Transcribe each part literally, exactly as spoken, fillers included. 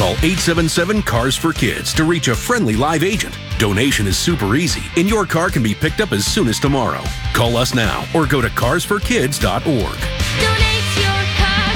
Call eight seven seven, C A R S for Kids to reach a friendly live agent. Donation is super easy, and your car can be picked up as soon as tomorrow. Call us now or go to cars for kids dot org. Donate your car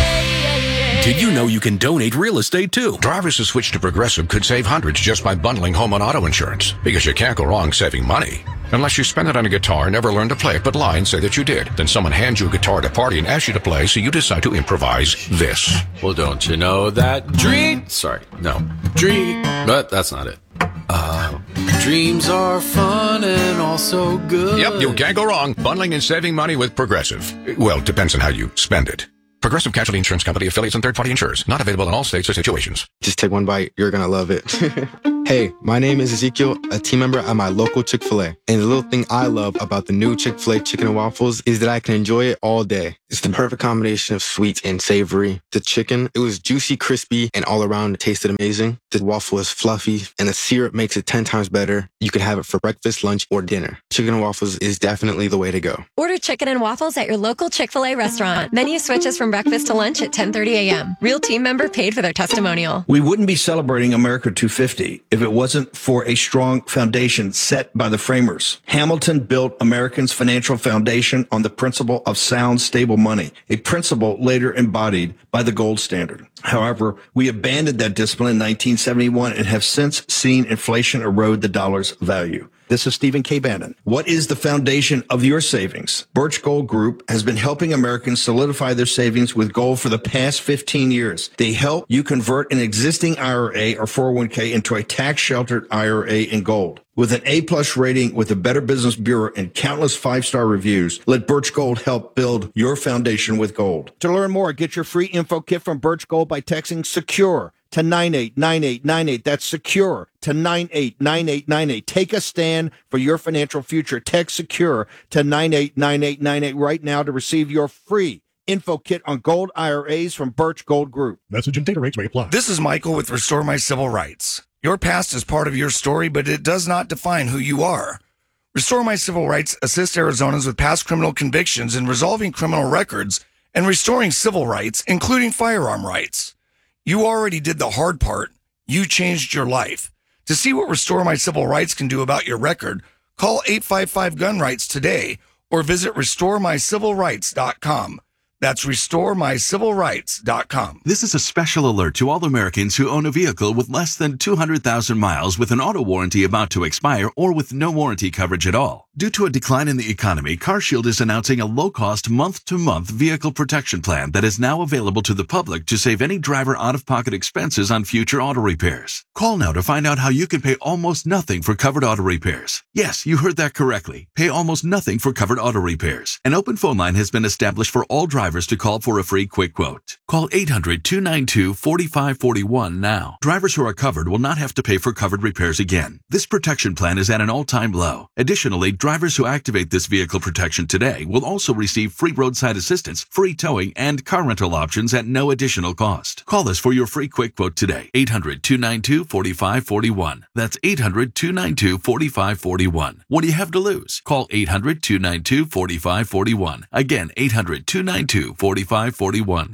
today. Did you know you can donate real estate too? Drivers who switch to Progressive could save hundreds just by bundling home and auto insurance, because you can't go wrong saving money. Unless you spend it on a guitar, never learn to play it, but lie and say that you did. Then someone hands you a guitar at a party and asks you to play, so you decide to improvise this. Well, don't you know that dream... Sorry, no. Dream... But that's not it. Uh, dreams are fun and also good. Yep, you can't go wrong bundling and saving money with Progressive. Well, depends on how you spend it. Progressive Casualty Insurance Company, affiliates, and third-party insurers. Not available in all states or situations. Just take one bite. You're going to love it. Hey, my name is Ezekiel, a team member at my local Chick-fil-A. And the little thing I love about the new Chick-fil-A chicken and waffles is that I can enjoy it all day. It's the perfect combination of sweet and savory. The chicken, it was juicy, crispy, and all around it tasted amazing. The waffle is fluffy, and the syrup makes it ten times better. You can have it for breakfast, lunch, or dinner. Chicken and waffles is definitely the way to go. Order chicken and waffles at your local Chick-fil-A restaurant. Menu switches from breakfast to lunch at ten thirty a.m. Real team member paid for their testimonial. We wouldn't be celebrating America two fifty if it wasn't for a strong foundation set by the framers. Hamilton built Americans' financial foundation on the principle of sound, stable money, a principle later embodied by the gold standard. However, we abandoned that discipline in nineteen seventy-one and have since seen inflation erode the dollar's value. This is Stephen K. Bannon. What is the foundation of your savings? Birch Gold Group has been helping Americans solidify their savings with gold for the past fifteen years. They help you convert an existing I R A or four oh one k into a tax-sheltered I R A in gold. With an A-plus rating with the Better Business Bureau and countless five-star reviews, let Birch Gold help build your foundation with gold. To learn more, get your free info kit from Birch Gold by texting SECURE to nine eight nine eight nine eight. That's SECURE to nine eight nine eight nine eight. Take a stand for your financial future. Text SECURE to nine eight nine eight nine eight right now to receive your free info kit on gold I R As from Birch Gold Group. Message and data rates may apply. This is Michael with Restore My Civil Rights. Your past is part of your story, but it does not define who you are. Restore My Civil Rights assists Arizonans with past criminal convictions in resolving criminal records and restoring civil rights, including firearm rights. You already did the hard part. You changed your life. To see what Restore My Civil Rights can do about your record, call eight five five gun rights today or visit restore my civil rights dot com. That's restore my civil rights dot com. This is a special alert to all Americans who own a vehicle with less than two hundred thousand miles with an auto warranty about to expire or with no warranty coverage at all. Due to a decline in the economy, CarShield is announcing a low-cost month-to-month vehicle protection plan that is now available to the public to save any driver out-of-pocket expenses on future auto repairs. Call now to find out how you can pay almost nothing for covered auto repairs. Yes, you heard that correctly. Pay almost nothing for covered auto repairs. An open phone line has been established for all drivers to call for a free quick quote. Call eight hundred two nine two four five four one now. Drivers who are covered will not have to pay for covered repairs again. This protection plan is at an all-time low. Additionally, drivers who activate this vehicle protection today will also receive free roadside assistance, free towing, and car rental options at no additional cost. Call us for your free quick quote today. eight hundred two nine two four five four one. That's eight hundred two nine two four five four one. What do you have to lose? Call eight hundred two nine two four five four one. Again, eight hundred two nine two four five four one.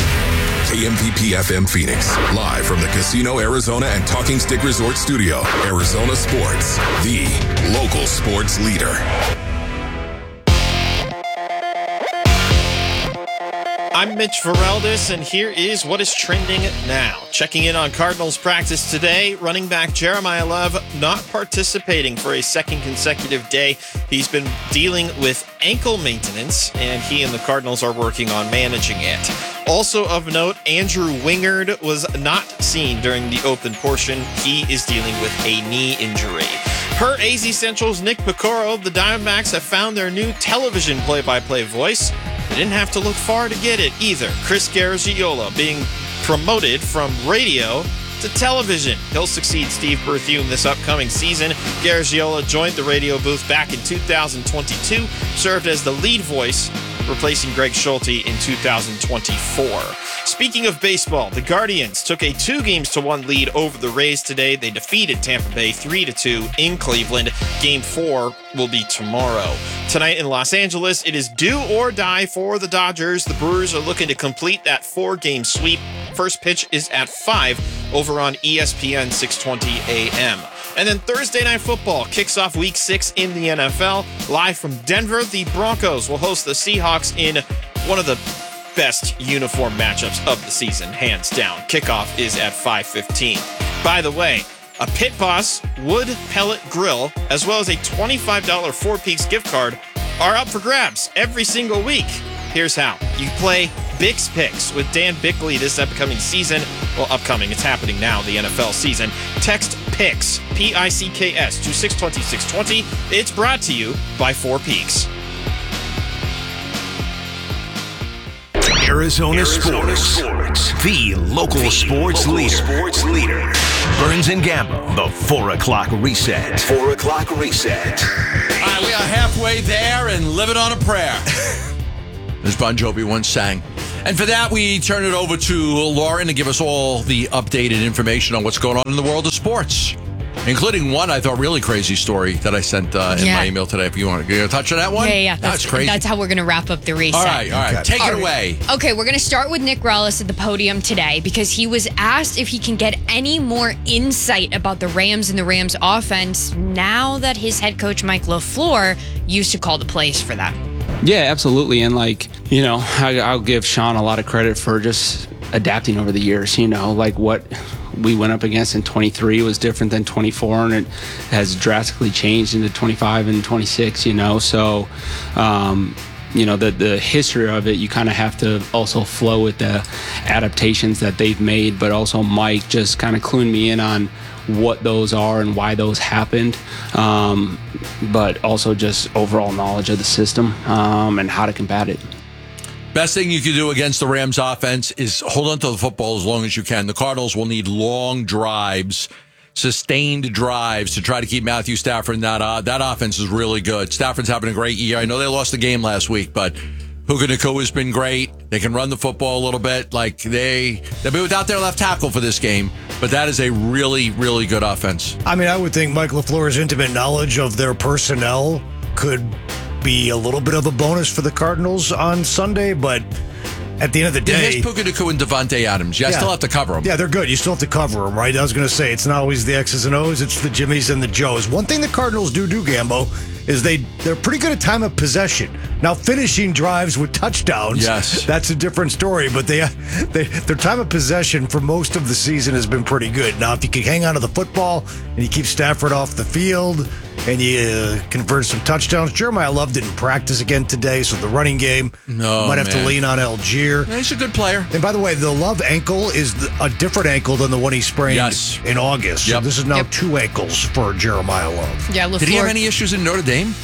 K M P P F M Phoenix, live from the Casino Arizona and Talking Stick Resort Studio. Arizona Sports, the local sports leader. I'm Mitch Vareldis, and here is what is trending now. Checking in on Cardinals practice today, running back Jeremiah Love not participating for a second consecutive day. He's been dealing with ankle maintenance, and he and the Cardinals are working on managing it. Also of note, Andrew Wingard was not seen during the open portion. He is dealing with a knee injury. Per A Z Central's Nick Picoro, the Diamondbacks have found their new television play-by-play voice. They didn't have to look far to get it either. Chris Garagiola being promoted from radio to television. He'll succeed Steve Berthume this upcoming season. Garagiola joined the radio booth back in two thousand twenty-two, served as the lead voice, replacing Greg Schulte in two thousand twenty-four. Speaking of baseball, the Guardians took a two games to one lead over the Rays today. They defeated Tampa Bay three to two in Cleveland. Game four will be tomorrow. Tonight in Los Angeles, it is do or die for the Dodgers. The Brewers are looking to complete that four-game sweep. First pitch is at five. over on E S P N six twenty A M. And then Thursday Night Football kicks off week six in the N F L. Live from Denver, the Broncos will host the Seahawks in one of the best uniform matchups of the season, hands down. Kickoff is at five fifteen. By the way, a Pit Boss wood pellet grill, as well as a twenty-five dollars Four Peaks gift card, are up for grabs every single week. Here's how. You play Bix Picks with Dan Bickley this upcoming season. Well, upcoming. It's happening now, the N F L season. Text PICKS, P I C K S, to six twenty, six twenty. It's brought to you by Four Peaks. Arizona, Arizona Sports. Sports, the local, the sports, local leader. sports leader. Burns and Gambo, the four o'clock reset. Four o'clock reset. All right, we are halfway there and living on a prayer, as Bon Jovi once sang. And for that, we turn it over to Lauren to give us all the updated information on what's going on in the world of sports, including one I thought really crazy story that I sent uh, in Yeah. my email today. If you want to touch on that one, Yeah, yeah, that's, crazy. That's how we're going to wrap up the reset. All right, all right, Okay. take All it right. away. Okay, we're going to start with Nick Rallis at the podium today because he was asked if he can get any more insight about the Rams and the Rams offense now that his head coach Mike LaFleur used to call the plays for them. Yeah, absolutely. And like, you know, I, I'll give Sean a lot of credit for just adapting over the years. You know, like what we went up against in twenty-three was different than twenty-four, and it has drastically changed into twenty-five and twenty-six, you know. So, um, you know, the, the history of it, you kind of have to also flow with the adaptations that they've made, but also Mike just kind of cluing me in on what those are and why those happened, um, but also just overall knowledge of the system um, and how to combat it. Best thing you can do against the Rams offense is hold on to the football as long as you can. The Cardinals will need long drives, sustained drives to try to keep Matthew Stafford in that. Uh, that offense is really good. Stafford's having a great year. I know they lost the game last week, but Puka Nacua has been great. They can run the football a little bit. Like they, they'll be without their left tackle for this game, but that is a really, really good offense. I mean, I would think Mike LaFleur's intimate knowledge of their personnel could be a little bit of a bonus for the Cardinals on Sunday, but at the end of the day, There's Puka Nacua and Devontae Adams. You Yeah. still have to cover them. Yeah, they're good. You still have to cover them, right? I was going to say, it's not always the X's and O's, it's the Jimmies and the Joes. One thing the Cardinals do do, Gambo, is they, they're pretty good at time of possession. Now, finishing drives with touchdowns, Yes. that's a different story, but they, they their time of possession for most of the season has been pretty good. Now, if you can hang on to the football and you keep Stafford off the field and you uh, convert some touchdowns, Jeremiah Love didn't practice again today, so the running game No, might have man. to lean on Algier. Yeah, he's a good player. And by the way, the Love ankle is the, a different ankle than the one he sprained Yes. in August. Yep. So this is now Yep. two ankles for Jeremiah Love. Yeah, LaFleur. Did he have any issues in Notre Dame?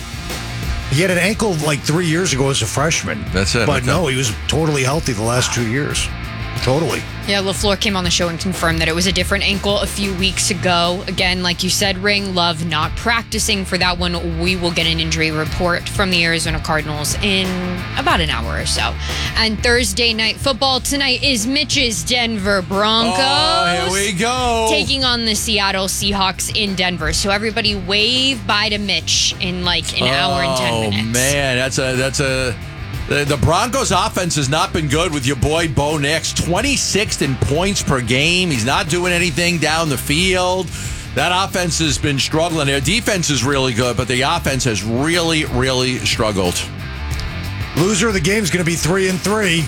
He had an ankle like three years ago as a freshman. That's it, But okay. no, he was totally healthy the last two years. Totally. Yeah, LaFleur came on the show and confirmed that it was a different ankle a few weeks ago. Again, like you said, Ring, Love not practicing for that one. We will get an injury report from the Arizona Cardinals in about an hour or so. And Thursday night football tonight is Mitch's Denver Broncos. Oh, here we go. Taking on the Seattle Seahawks in Denver. So everybody wave bye to Mitch in like an hour and ten minutes. Oh, man, that's a that's a the, the Broncos offense has not been good with your boy Bo Nix. twenty-sixth in points per game. He's not doing anything down the field. That offense has been struggling. Their defense is really good, but the offense has really, really struggled. Loser of the game is going to be three and three.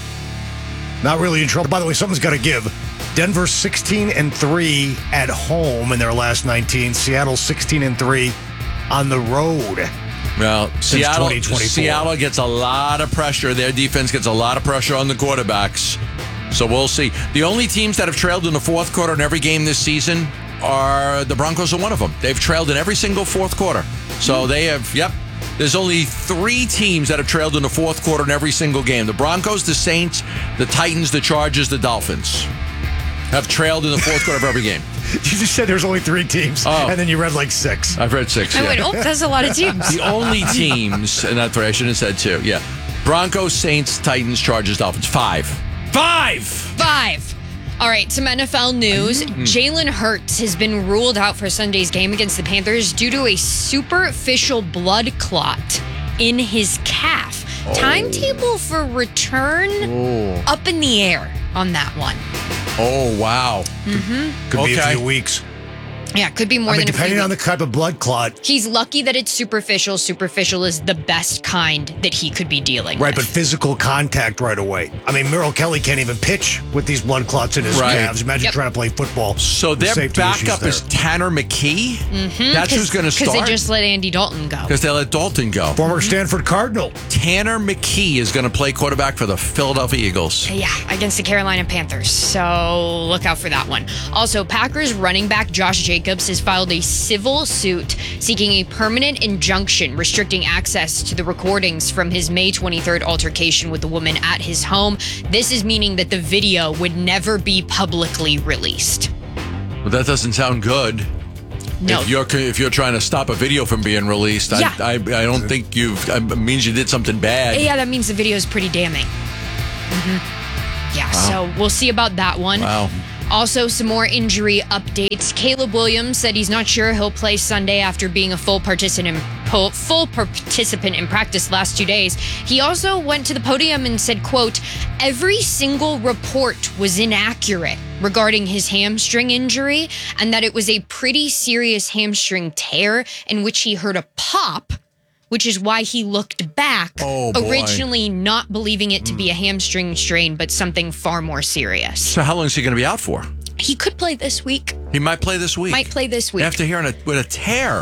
Not really in trouble. By the way, something's got to give. Denver sixteen and three at home in their last nineteen. Seattle sixteen and three on the road. Well, Since Seattle, twenty twenty-four. Seattle gets a lot of pressure. Their defense gets a lot of pressure on the quarterbacks. So we'll see. The only teams that have trailed in the fourth quarter in every game this season are the Broncos are one of them. They've trailed in every single fourth quarter. So they have, yep. There's only three teams that have trailed in the fourth quarter in every single game. The Broncos, the Saints, the Titans, the Chargers, the Dolphins have trailed in the fourth quarter of every game. You just said there's only three teams, Oh. and then you read like six. I've read six. I yeah. went, oh, that's a lot of teams. The only teams, and that's right, I shouldn't have said two. Yeah. Broncos, Saints, Titans, Chargers, Dolphins. Five. Five! Five. All right, some N F L news. Mm. Jalen Hurts has been ruled out for Sunday's game against the Panthers due to a superficial blood clot in his calf. Oh. Timetable for return Oh. up in the air on that one. Oh, wow. Mm-hmm. Could be a Okay. few weeks. Yeah, could be more I mean, than a depending few on the weeks. type of blood clot. He's lucky that it's superficial. Superficial is the best kind that he could be dealing Right, with. but physical contact right away. I mean, Merrill Kelly can't even pitch with these blood clots in his Right. calves. Imagine Yep. trying to play football. So The their safety issues backup there. is Tanner McKee? Mhm, That's who's 'cause- going to start? Because they just let Andy Dalton go. Because they let Dalton go. Former Stanford Cardinal. Tanner McKee is going to play quarterback for the Philadelphia Eagles. Yeah, against the Carolina Panthers. So look out for that one. Also, Packers running back Josh Jacobs has filed a civil suit seeking a permanent injunction restricting access to the recordings from his May twenty-third altercation with the woman at his home. This is meaning that the video would never be publicly released. Well, that doesn't sound good. No. If you're if you're trying to stop a video from being released, Yeah. I, I I don't think you've it means you did something bad. Yeah, that means the video is pretty damning. hmm Yeah, Wow. so we'll see about that one. Wow. Also, some more injury updates. Caleb Williams said he's not sure he'll play Sunday after being a full participant in, full participant in practice last two days. He also went to the podium and said, quote, every single report was inaccurate regarding his hamstring injury and that it was a pretty serious hamstring tear in which he heard a pop, which is why he looked back, Oh, boy. originally not believing it to be a hamstring strain, but something far more serious. So how long is he going to be out for? He could play this week. He might play this week. Might play this week. After hearing a with a tear.